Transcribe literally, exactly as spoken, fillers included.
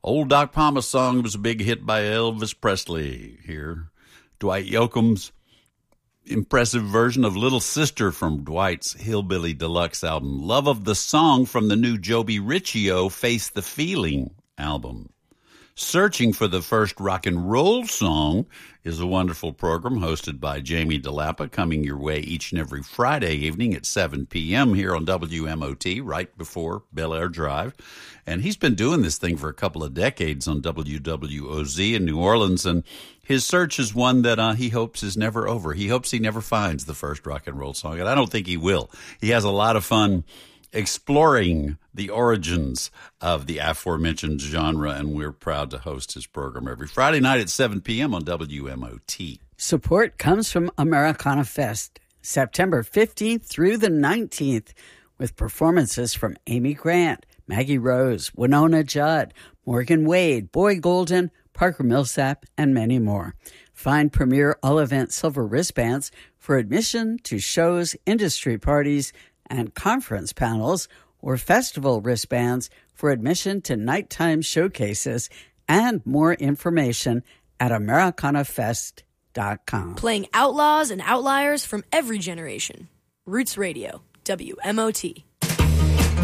Old Doc Palmer song was a big hit by Elvis Presley. Here, Dwight Yoakam's impressive version of Little Sister from Dwight's Hillbilly Deluxe album. Love of the Song from the new Joby Riccio Face the Feeling album. Searching for the First Rock and Roll Song is a wonderful program hosted by Jamie DeLappa, coming your way each and every Friday evening at seven p.m. here on W M O T, right before Bel Air Drive. And he's been doing this thing for a couple of decades on W W O Z in New Orleans, and his search is one that uh, he hopes is never over. He hopes he never finds the first rock and roll song, and I don't think he will. He has a lot of fun exploring the origins of the aforementioned genre, and we're proud to host his program every Friday night at seven p.m. on W M O T. Support comes from Americana Fest, September fifteenth through the nineteenth, with performances from Amy Grant, Maggie Rose, Winona Judd, Morgan Wade, Boy Golden, Parker Millsap, and many more. Find premier all-event silver wristbands for admission to shows, industry parties, and conference panels, or festival wristbands for admission to nighttime showcases, and more information at americana fest dot com. Playing outlaws and outliers from every generation. Roots Radio, W M O T.